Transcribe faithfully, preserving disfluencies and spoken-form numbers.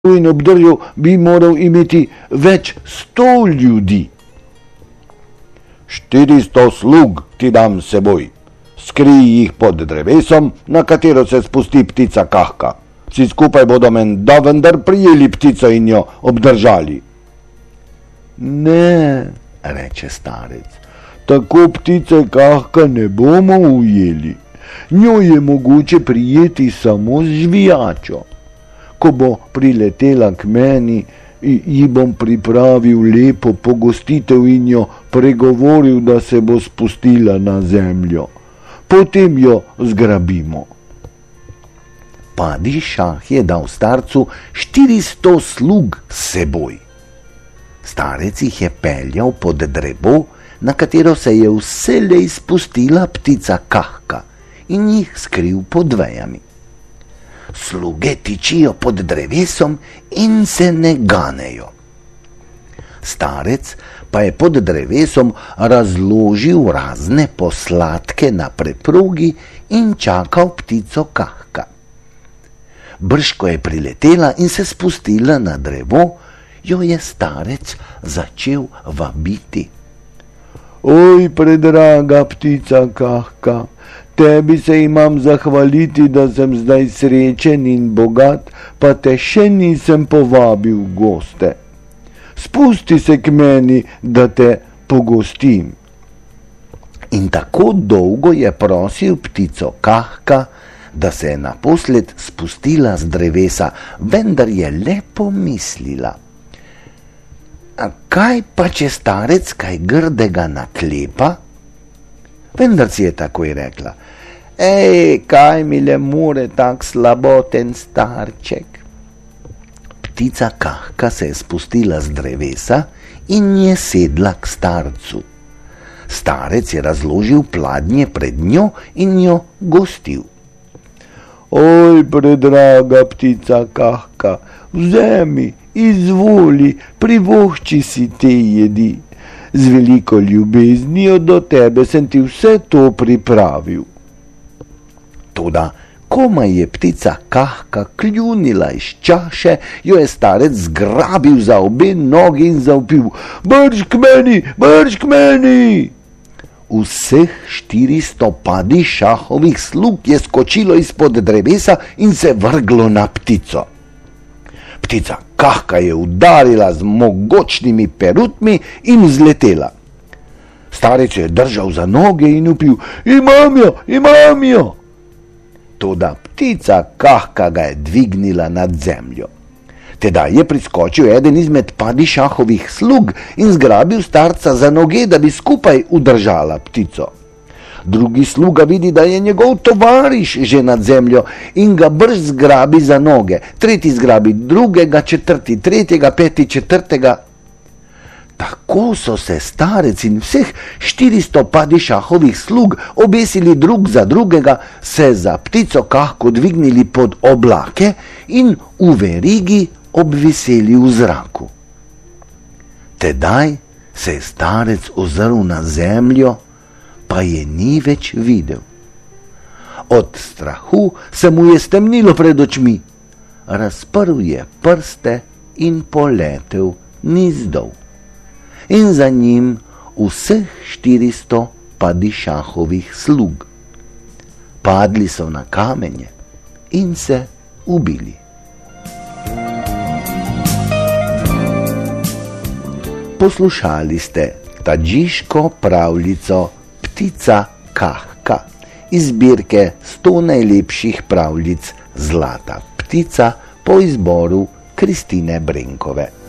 in obdrju bi moral imeti več sto ljudi. Štiristo slug ti dam s seboj. Skrij jih pod drevesom, na katero se spusti ptica Kahka. Vsi skupaj bodo menda vendar prijeli ptico in jo obdržali. Ne, reče starec, tako ptice Kahka ne bomo ujeli. Njo je mogoče prijeti samo z žvijačo. Ko bo priletela k meni, ji bom pripravil lepo pogostitev in jo pregovoril, da se bo spustila na zemljo. Potem jo zgrabimo. Padišah je dal starcu štiristo slug s seboj. Starec jih je peljal pod drevo, na katero se je vselej spustila ptica Kahka in jih skril pod vejami. Sluge tičijo pod drevesom in se ne ganejo. Starec pa je pod drevesom razložil razne posladke na preprogi in čakal ptico Kahka. Brž ko je priletela in se spustila na drevo, jo je starec začel vabiti. Oj, predraga ptica Kahka, tebi se imam zahvaliti, da sem zdaj srečen in bogat, pa te še nisem povabil v goste. Spusti se k meni, da te pogostim. In tako dolgo je prosil ptico Kahka, da se je naposled spustila z drevesa, vendar je le pomislila. A kaj pa, če starec kaj grdega naklepa? Vendar si je takoj rekla, ej, kaj mi le more tak slaboten starček. Ptica Kahka se je spustila z drevesa in je sedla k starcu. Starec je razložil pladnje pred njo in jo gostil. Oj, predraga ptica Kahka, vzemi, izvoli, privošči si te jedi. Z veliko ljubeznijo do tebe sem ti vse to pripravil. Toda, komaj je ptica Kahka kljunila iz čaše, jo je starec zgrabil za obe nogi in zavpil, brž k meni, brž k meni! Vseh štiristo padišahovih slug je skočilo izpod drevesa in se vrglo na ptico. Ptica Kahka je udarila z mogočnimi perutmi in vzletela. Starec je držal za noge in vpil, imam jo, imam jo! Toda ptica Kahka ga je dvignila nad zemljo. Tedaj je priskočil eden izmed padišahovih slug in zgrabil starca za noge, da bi skupaj udržala ptico. Drugi sluga vidi, da je njegov tovariš že nad zemljo in ga brž zgrabi za noge. Tretji zgrabi drugega, četrti tretjega, peti četrtega. Tako so se starec in vseh štiristo padišahovih slug obesili drug za drugega, se za ptico Kahko dvignili pod oblake in v verigi obviseli v zraku. Tedaj se je starec ozrl na zemljo, pa je ni več videl. Od strahu se mu je stemnilo pred očmi. Razprl je prste in poletel nizdol. In za njim vseh štiristo padišahovih slug. Padli so na kamenje in se ubili. Poslušali ste tadžiško pravljico Ptica Kahka iz zbirke sto najlepših pravljic Zlata ptica po izboru Kristine Brenkove.